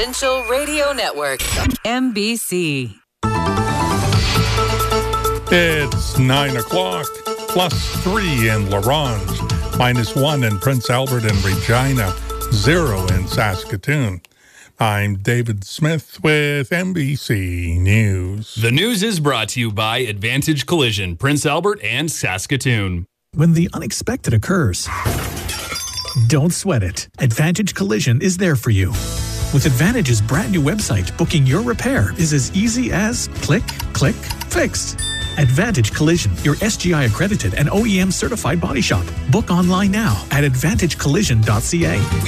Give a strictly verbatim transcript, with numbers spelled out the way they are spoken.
Provincial Radio Network, M B C. It's nine o'clock, plus three in La Ronge, minus one in Prince Albert and Regina, zero in Saskatoon. I'm David Smith with M B C News. The news is brought to you by Advantage Collision, Prince Albert and Saskatoon. When the unexpected occurs, don't sweat it. Advantage Collision is there for you. With Advantage's brand new website, booking your repair is as easy as click, click, fixed. Advantage Collision, your S G I accredited and O E M certified body shop. Book online now at advantage collision dot c a.